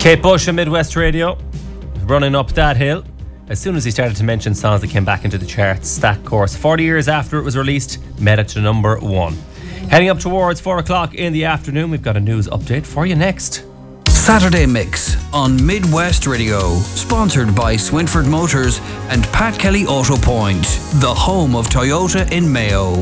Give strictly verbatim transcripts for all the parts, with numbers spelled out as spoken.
Kate Bush and Midwest Radio, running up that hill. As soon as he started to mention songs that came back into the charts, that course, forty years after it was released, made it to number one. Heading up towards four o'clock in the afternoon, we've got a news update for you next. Saturday Mix on Midwest Radio, sponsored by Swinford Motors and Pat Kelly Auto Point, the home of Toyota in Mayo.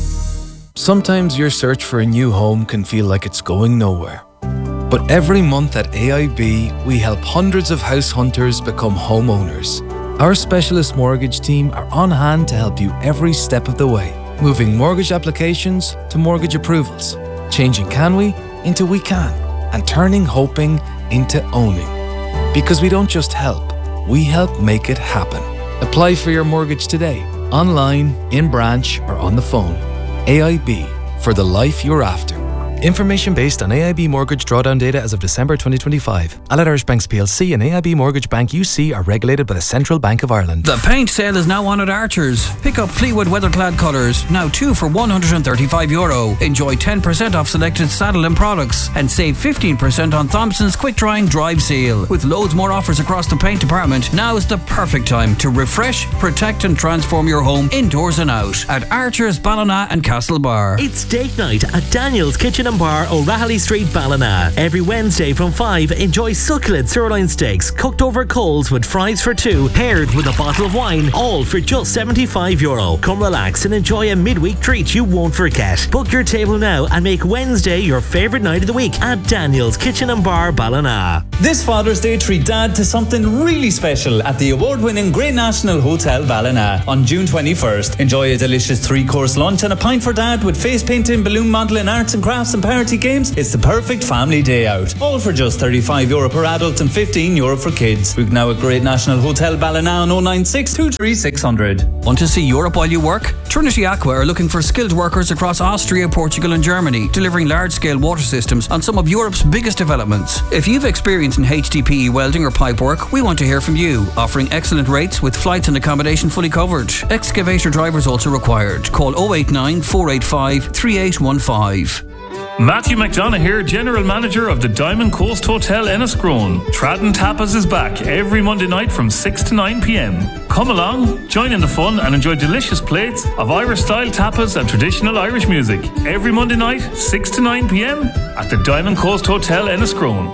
Sometimes your search for a new home can feel like it's going nowhere. But every month at A I B, we help hundreds of house hunters become homeowners. Our specialist mortgage team are on hand to help you every step of the way, moving mortgage applications to mortgage approvals, changing can we into we can, and turning hoping into owning. Because we don't just help, we help make it happen. Apply for your mortgage today, online, in branch, or on the phone. A I B, for the life you're after. Information based on A I B mortgage drawdown data as of December twenty twenty-five. Allied Irish Banks P L C and A I B Mortgage Bank U C are regulated by the Central Bank of Ireland. The paint sale is now on at Archers. Pick up Fleetwood weatherclad colours, now two for one hundred thirty-five euro. Enjoy ten percent off selected Saddle and products and save fifteen percent on Thompson's quick drying drive seal. With loads more offers across the paint department, now is the perfect time to refresh, protect and transform your home indoors and out at Archers, Ballina and Castlebar. It's date night at Daniel's Kitchen and Bar, O'Rahilly Street, Ballina. Every Wednesday from five, enjoy succulent sirloin steaks cooked over coals with fries for two, paired with a bottle of wine, all for just seventy-five euro. Come relax and enjoy a midweek treat you won't forget. Book your table now and make Wednesday your favourite night of the week at Daniel's Kitchen and Bar, Ballina. This Father's Day, treat Dad to something really special at the award-winning Great National Hotel Ballina on June twenty-first. Enjoy a delicious three-course lunch and a pint for Dad with face painting, balloon modelling, arts and crafts and party games. It's the perfect family day out. All for just thirty-five euro per adult and fifteen euro for kids. Book now at Great National Hotel Ballina on oh nine six, two three six zero zero. Want to see Europe while you work? Trinity Aqua are looking for skilled workers across Austria, Portugal and Germany, delivering large-scale water systems on some of Europe's biggest developments. If you've experience in H D P E welding or pipe work, we want to hear from you. Offering excellent rates with flights and accommodation fully covered. Excavator drivers also required. Call oh eight nine, four eight five, three eight one five. Matthew McDonough here, General Manager of the Diamond Coast Hotel Enniscrone. Tradden Tapas is back every Monday night from six to nine p.m. Come along, join in the fun and enjoy delicious plates of Irish-style tapas and traditional Irish music. Every Monday night, six to nine p.m. at the Diamond Coast Hotel Enniscrone.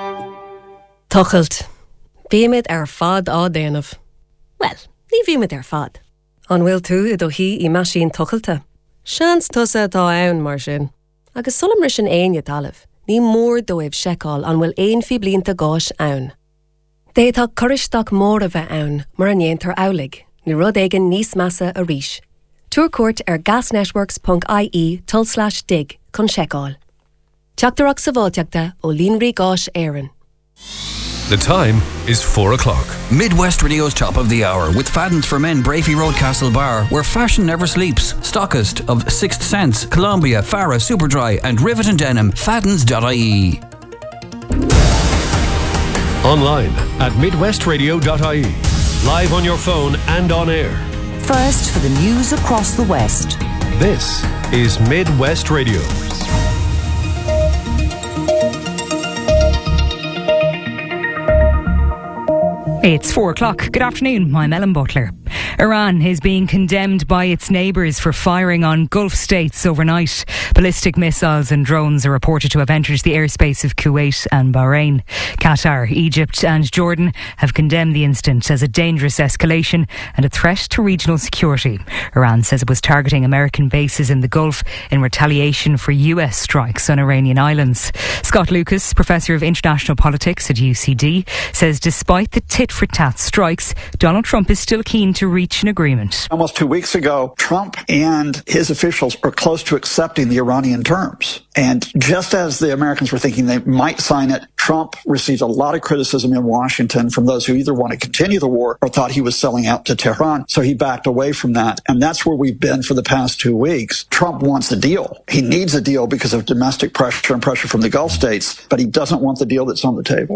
Tuchelt. Bíimid ar fad á déanamh. Well, ní bhíimid ar fad. An bhfuil tú I do hí I maisín tuchailte. Seans tusa tá ann mar sin. Agus sulam ris an aine talamh, ní mór dóibh seicáil an bhfuil aon fi blianta gáis ann. Détá coristeach mór a bheith ann mar an éontar aulig, ní rud éigen níos massa a ríis. Túrcuairt ar gasnetworks dot I E tull slash dig chun seicáil. Teachtarach sa bháilteachta ó Línrí Gáis Éireann. The time is four o'clock. Midwest Radio's top of the hour with Faddens for Men, Brafey Road, Castlebar, where fashion never sleeps. Stockist of Sixth Sense, Columbia, Farah, Superdry and Rivet and Denim. Faddens dot I E. Online at midwest radio dot I E. Live on your phone and on air. First for the news across the West. This is Midwest Radio. It's four o'clock. Good afternoon. I'm Ellen Butler. Iran is being condemned by its neighbours for firing on Gulf states overnight. Ballistic missiles and drones are reported to have entered the airspace of Kuwait and Bahrain. Qatar, Egypt and Jordan have condemned the incident as a dangerous escalation and a threat to regional security. Iran says it was targeting American bases in the Gulf in retaliation for U S strikes on Iranian islands. Scott Lucas, Professor of International Politics at U C D, says despite the tit-for-tat strikes, Donald Trump is still keen to reach an agreement. Almost two weeks ago, Trump and his officials were close to accepting the Iranian terms. And just as the Americans were thinking they might sign it, Trump received a lot of criticism in Washington from those who either want to continue the war or thought he was selling out to Tehran. So he backed away from that. And that's where we've been for the past two weeks. Trump wants a deal. He needs a deal because of domestic pressure and pressure from the Gulf states, but he doesn't want the deal that's on the table.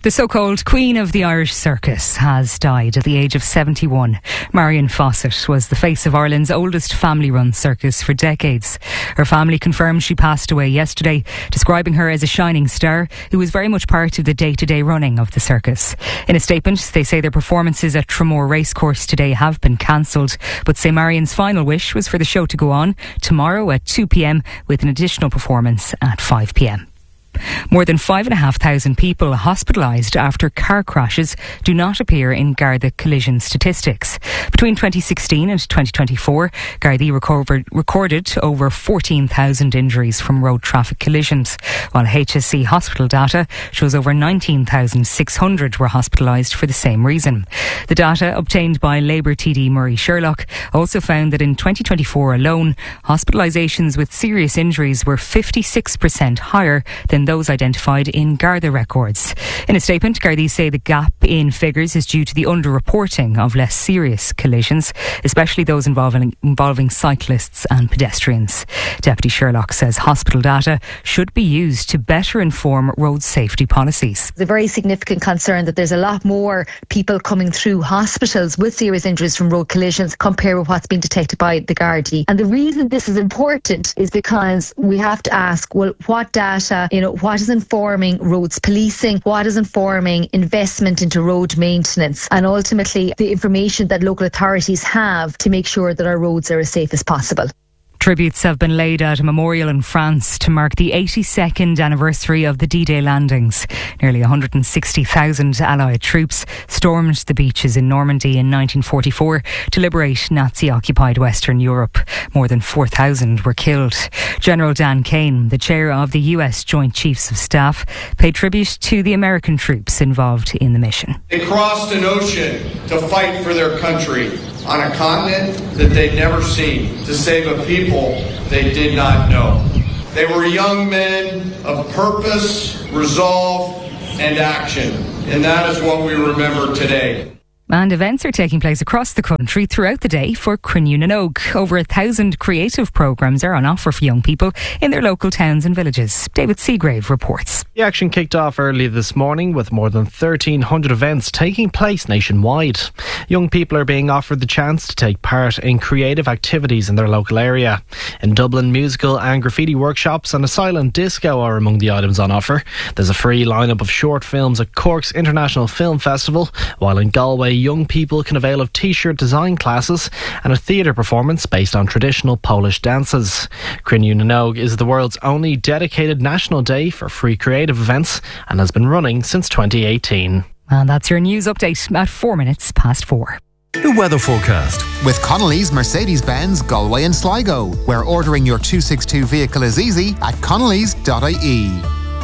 The so-called Queen of the Irish Circus has died at the age of seventy-one. Marion Fawcett was the face of Ireland's oldest family-run circus for decades. Her family confirmed she passed away yesterday, describing her as a shining star who was very much part of the day-to-day running of the circus. In a statement, they say their performances at Tramore Racecourse today have been cancelled, but say Marion's final wish was for the show to go on tomorrow at two p.m. with an additional performance at five p.m. More than five and a half thousand people hospitalised after car crashes do not appear in Garda collision statistics. Between twenty sixteen and twenty twenty-four, Gardaí recovered, recorded over fourteen thousand injuries from road traffic collisions, while H S C hospital data shows over nineteen thousand six hundred were hospitalised for the same reason. The data obtained by Labour T D Murray Sherlock also found that in twenty twenty-four alone, hospitalisations with serious injuries were fifty-six percent higher than those identified in Garda records. In a statement, Gardaí say the gap in figures is due to the underreporting of less serious collisions, especially those involving, involving cyclists and pedestrians. Deputy Sherlock says hospital data should be used to better inform road safety policies. It's a very significant concern that there's a lot more people coming through hospitals with serious injuries from road collisions compared with what's been detected by the Gardaí. And the reason this is important is because we have to ask, well, what data, you know, what is informing roads policing, what is informing investment into road maintenance, and ultimately the information that local authorities have to make sure that our roads are as safe as possible. Tributes have been laid at a memorial in France to mark the eighty-second anniversary of the D-Day landings. Nearly one hundred sixty thousand Allied troops stormed the beaches in Normandy in nineteen forty-four to liberate Nazi-occupied Western Europe. More than four thousand were killed. General Dan Kane, the chair of the U S Joint Chiefs of Staff, paid tribute to the American troops involved in the mission. They crossed an ocean to fight for their country on a continent that they'd never seen, to save a people they did not know. They were young men of purpose, resolve, and action, and that is what we remember today. And events are taking place across the country throughout the day for Cruinniú na nÓg. Over a thousand creative programmes are on offer for young people in their local towns and villages. David Seagrave reports. The action kicked off early this morning with more than thirteen hundred events taking place nationwide. Young people are being offered the chance to take part in creative activities in their local area. In Dublin, musical and graffiti workshops and a silent disco are among the items on offer. There's a free lineup of short films at Cork's International Film Festival, while in Galway, young people can avail of t-shirt design classes and a theatre performance based on traditional Polish dances. Cruinniú na nÓg is the world's only dedicated national day for free creative events and has been running since twenty eighteen. And that's your news update at four minutes past four. The weather forecast. With Connolly's Mercedes-Benz Galway and Sligo, where ordering your two sixty-two vehicle is easy at connellys dot I E.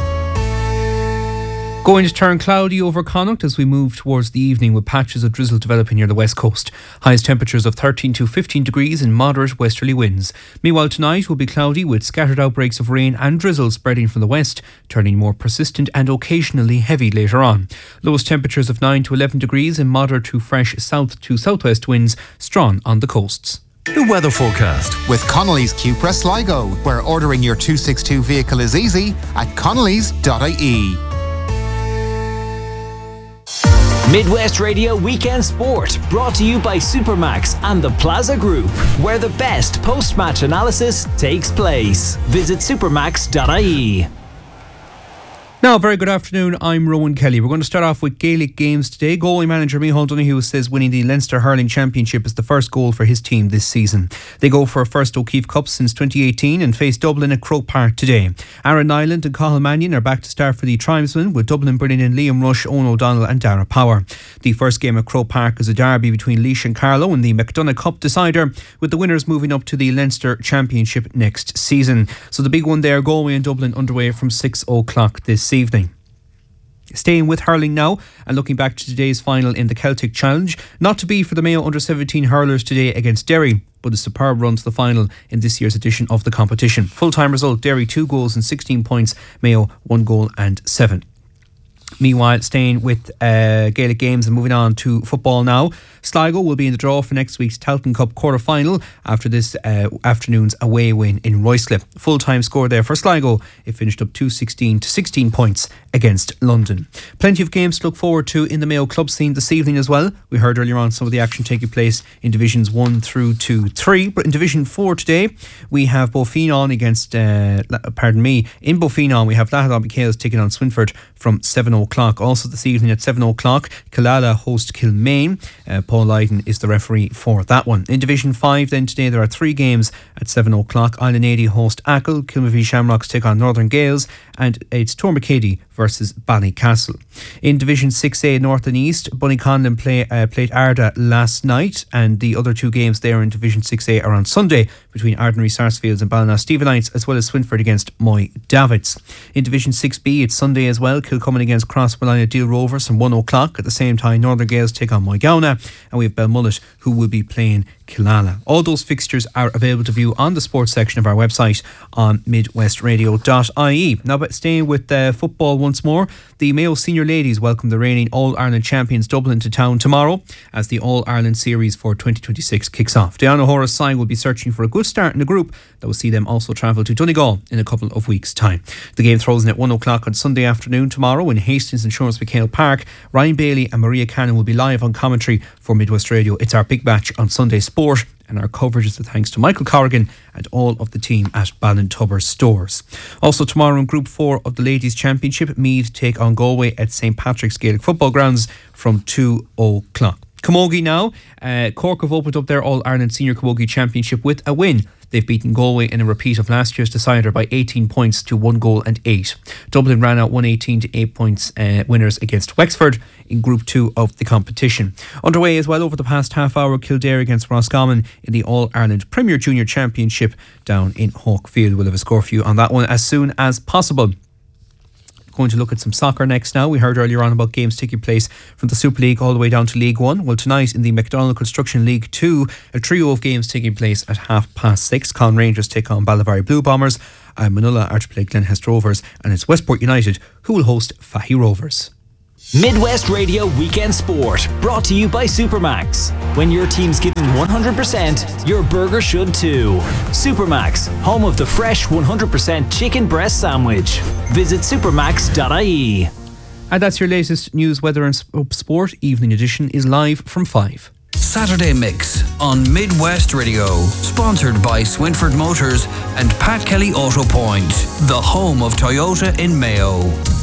Going to turn cloudy over Connacht as we move towards the evening, with patches of drizzle developing near the west coast. Highest temperatures of thirteen to fifteen degrees and moderate westerly winds. Meanwhile, tonight will be cloudy with scattered outbreaks of rain and drizzle spreading from the west, turning more persistent and occasionally heavy later on. Lowest temperatures of nine to eleven degrees and moderate to fresh south to southwest winds, strong on the coasts. The weather forecast. With Connolly's Cupra Sligo, where ordering your two sixty-two vehicle is easy at connellys dot I E. Midwest Radio Weekend Sport, brought to you by Supermax and the Plaza Group, where the best post-match analysis takes place. Visit supermax dot I E. Now, very good afternoon, I'm Rowan Kelly. We're going to start off with Gaelic games today. Goalie manager Micheál Donoghue says winning the Leinster Hurling Championship is the first goal for his team this season. They go for a first O'Keefe Cup since twenty eighteen and face Dublin at Croke Park today. Aaron Nyland and Cathal Mannion are back to start for the Tribesmen, with Dublin bringing in Liam Rush, Owen O'Donnell and Dara Power. The first game at Croke Park is a derby between Laois and Carlow in the McDonagh Cup decider, with the winners moving up to the Leinster Championship next season. So the big one there, Galway and Dublin, underway from six o'clock this evening. Staying with hurling now and looking back to today's final in the Celtic Challenge. Not to be for the Mayo under seventeen hurlers today against Derry, but a superb run to the final in this year's edition of the competition. Full-time result, Derry two goals and sixteen points, Mayo one goal and seven. Meanwhile, staying with uh, Gaelic games and moving on to football now. Sligo will be in the draw for next week's Talton Cup quarter-final after this uh, afternoon's away win in Ruislip. Full-time score there for Sligo. It finished up two sixteen to sixteen points against London. Plenty of games to look forward to in the Mayo club scene this evening as well. We heard earlier on some of the action taking place in Divisions one through to three. But in Division four today, we have Beaufinon against, uh, pardon me, in Beaufinon we have Lahadon McHale's taking on Swinford from seven o'clock. Also this evening at seven o'clock, Killala host Kilmaine. Uh, Paul Lydon is the referee for that one. In Division five then today there are three games at seven o'clock. Island eighty host Achill, Kilmavie Shamrocks take on Northern Gales, and it's Tormacady versus Ballycastle. In Division six A North and East, Bunnyconlin play, uh, played Arda last night, and the other two games there in Division six A are on Sunday between Ardnary Sarsfields and Ballina Stephenites, as well as Swinford against Moy Davids. In Division six B it's Sunday as well. Kilcummin against Crossmolina Deal Rovers from one o'clock. At the same time Northern Gales take on Moygownagh, and we have Belmullet who will be playing Killala. All those fixtures are available to view on the sports section of our website on midwest radio dot I E. Now, but staying with uh, football once more, the Mayo Senior Ladies welcome the reigning All-Ireland champions Dublin to town tomorrow as the All-Ireland Series for twenty twenty-six kicks off. Diana Horace side will be searching for a good start in the group that will see them also travel to Donegal in a couple of weeks' time. The game throws in at one o'clock on Sunday afternoon tomorrow in Hastings Insurance McHale Park. Ryan Bailey and Maria Cannon will be live on commentary for Midwest Radio. It's our big match on Sunday Sport, and our coverage is the thanks to Michael Corrigan and all of the team at Ballintubber Stores. Also tomorrow in Group four of the Ladies' Championship, Meath take on Galway at St Patrick's Gaelic Football Grounds from two o'clock. Camogie now. Uh, Cork have opened up their All-Ireland Senior Camogie Championship with a win. They've beaten Galway in a repeat of last year's decider by eighteen points to one goal and eight. Dublin ran out one eighteen to eight points uh, winners against Wexford in Group two of the competition. Underway as well over the past half hour, Kildare against Roscommon in the All-Ireland Premier Junior Championship down in Hawkfield. We'll have a score for you on that one as soon as possible. Going to look at some soccer next now. We heard earlier on about games taking place from the Super League all the way down to League One. Well, tonight in the McDonald Construction League Two, a trio of games taking place at half past six. Con Rangers take on Ballivary Blue Bombers, and Manula are to play Glenhest Rovers, and it's Westport United who will host Fahy Rovers. Midwest Radio Weekend Sport, brought to you by Supermax. When your team's giving one hundred percent, your burger should too. Supermax, home of the fresh one hundred percent chicken breast sandwich. Visit supermax dot I E. And that's your latest news, weather and sport. Evening edition is live from five. Saturday Mix on Midwest Radio, sponsored by Swinford Motors and Pat Kelly Auto Point, the home of Toyota in Mayo.